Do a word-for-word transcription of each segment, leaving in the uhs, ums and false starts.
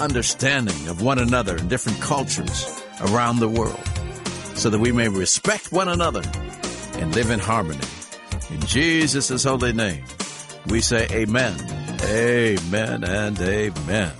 understanding of one another in different cultures around the world so that we may respect one another and live in harmony. In Jesus' holy name, we say amen, amen, and amen.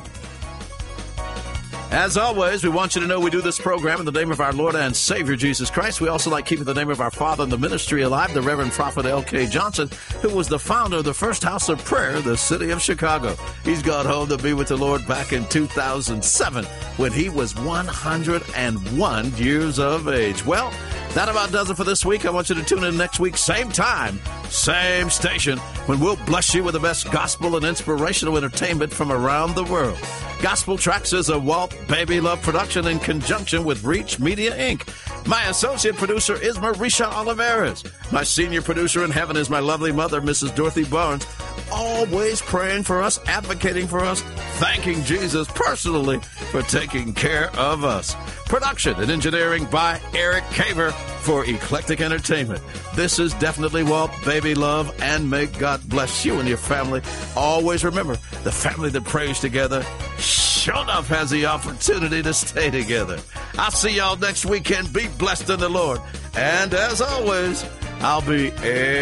As always, we want you to know we do this program in the name of our Lord and Savior, Jesus Christ. We also like keeping the name of our Father in the ministry alive, the Reverend Prophet L K Johnson, who was the founder of the First House of Prayer in the city of Chicago. He's gone home to be with the Lord back in two thousand seven when he was one hundred one years of age. Well, that about does it for this week. I want you to tune in next week, same time, same station, when we'll bless you with the best gospel and inspirational entertainment from around the world. Gospel Tracks is a Walt Baby Love production in conjunction with Reach Media, Incorporated. My associate producer is Marisha Oliveras. My senior producer in heaven is my lovely mother, Missus Dorothy Barnes, always praying for us, advocating for us, thanking Jesus personally for taking care of us. Production and engineering by Eric Caver for Eclectic Entertainment. This is definitely Walt Baby Love, and may God bless you and your family. Always remember, the family that prays together sure enough has the opportunity to stay together. I'll see y'all next weekend. Be blessed in the Lord. And as always, I'll be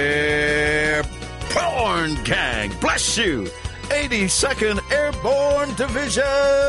Airborne Gang. Bless you. eighty-second Airborne Division.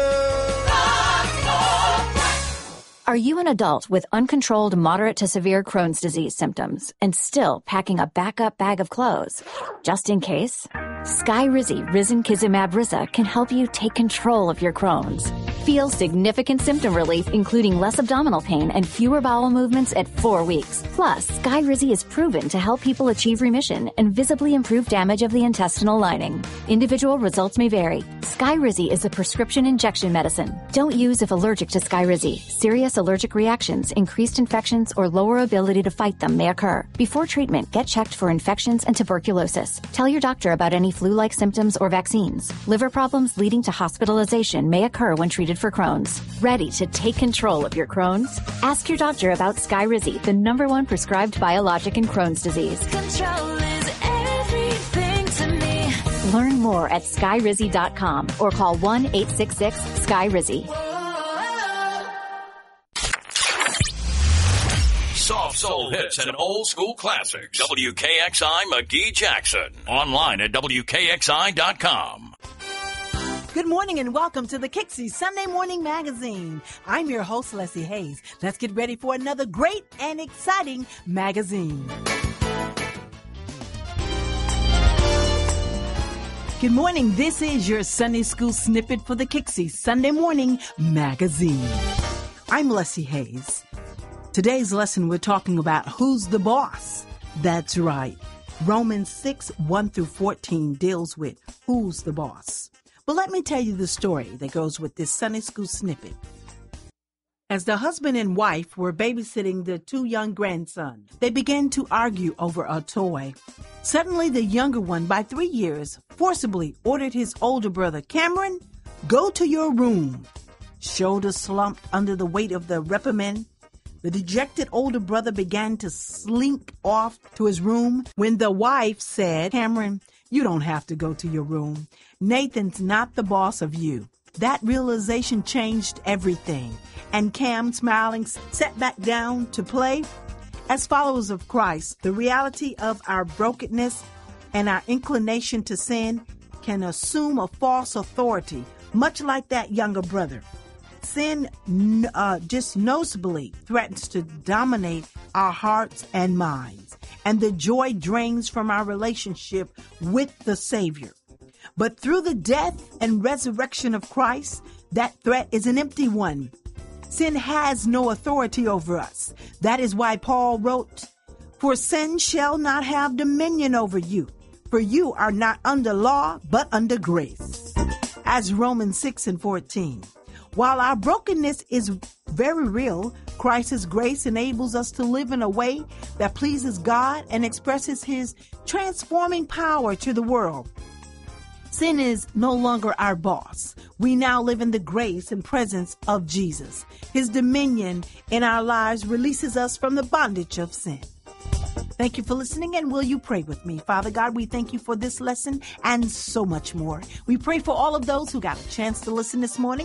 Are you an adult with uncontrolled moderate to severe Crohn's disease symptoms and still packing a backup bag of clothes? Just in case, Skyrizi Risankizumab Riza can help you take control of your Crohn's. Feel significant symptom relief, including less abdominal pain and fewer bowel movements at four weeks. Plus, Skyrizi is proven to help people achieve remission and visibly improve damage of the intestinal lining. Individual results may vary. Skyrizi is a prescription injection medicine. Don't use if allergic to Skyrizi. Serious allergic reactions, increased infections, or lower ability to fight them may occur. Before treatment, get checked for infections and tuberculosis. Tell your doctor about any flu-like symptoms or vaccines. Liver problems leading to hospitalization may occur when treated for Crohn's. Ready to take control of your Crohn's? Ask your doctor about Skyrizi, the number one prescribed biologic in Crohn's disease. Control is everything to me. Learn more at skyrizi dot com or call one eight six six S K Y R I Z I. Soft soul hits and old school classics. W K X I McGee Jackson. Online at W K X I dot com. Good morning and welcome to the Kixie Sunday Morning Magazine. I'm your host, Leslie Hayes. Let's get ready for another great and exciting magazine. Good morning. This is your Sunday School snippet for the Kixie Sunday Morning Magazine. I'm Leslie Hayes. Today's lesson, we're talking about who's the boss. That's right. Romans six, one through fourteen deals with who's the boss. But let me tell you the story that goes with this Sunday School snippet. As the husband and wife were babysitting their two young grandsons, they began to argue over a toy. Suddenly, the younger one, by three years, forcibly ordered his older brother, Cameron, go to your room. Shoulders slumped under the weight of the reprimand, the dejected older brother began to slink off to his room when the wife said, Cameron, you don't have to go to your room. Nathan's not the boss of you. That realization changed everything. And Cam, smiling, sat back down to play. As followers of Christ, the reality of our brokenness and our inclination to sin can assume a false authority, much like that younger brother. Sin uh, just noticeably threatens to dominate our hearts and minds, and the joy drains from our relationship with the Savior. But through the death and resurrection of Christ, that threat is an empty one. Sin has no authority over us. That is why Paul wrote, for sin shall not have dominion over you, for you are not under law, but under grace. As Romans six and fourteen. While our brokenness is very real, Christ's grace enables us to live in a way that pleases God and expresses His transforming power to the world. Sin is no longer our boss. We now live in the grace and presence of Jesus. His dominion in our lives releases us from the bondage of sin. Thank you for listening, and will you pray with me? Father God, we thank you for this lesson and so much more. We pray for all of those who got a chance to listen this morning.